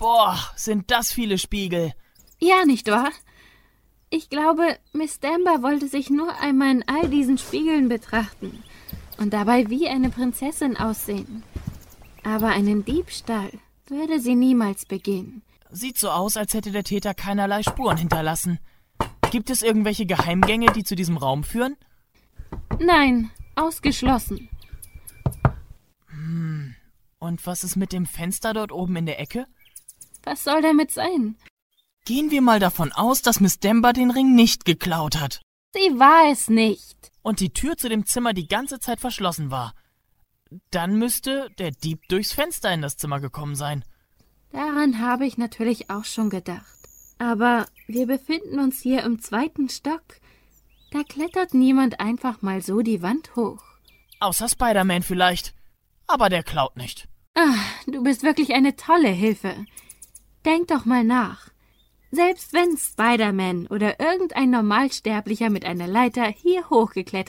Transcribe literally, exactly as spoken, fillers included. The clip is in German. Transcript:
Boah, sind das viele Spiegel. Ja, nicht wahr? Ich glaube, Miss Damber wollte sich nur einmal in all diesen Spiegeln betrachten und dabei wie eine Prinzessin aussehen. Aber einen Diebstahl würde sie niemals begehen. Sieht so aus, als hätte der Täter keinerlei Spuren hinterlassen. Gibt es irgendwelche Geheimgänge, die zu diesem Raum führen? Nein, ausgeschlossen. Hm, und was ist mit dem Fenster dort oben in der Ecke? Was soll damit sein? Gehen wir mal davon aus, dass Miss Damber den Ring nicht geklaut hat. Sie war es nicht. Und die Tür zu dem Zimmer die ganze Zeit verschlossen war. Dann müsste der Dieb durchs Fenster in das Zimmer gekommen sein. Daran habe ich natürlich auch schon gedacht. Aber wir befinden uns hier im zweiten Stock. Da klettert niemand einfach mal so die Wand hoch. Außer Spider-Man vielleicht. Aber der klaut nicht. Ah, du bist wirklich eine tolle Hilfe. Denk doch mal nach. Selbst wenn Spider-Man oder irgendein Normalsterblicher mit einer Leiter hier hochgeklettert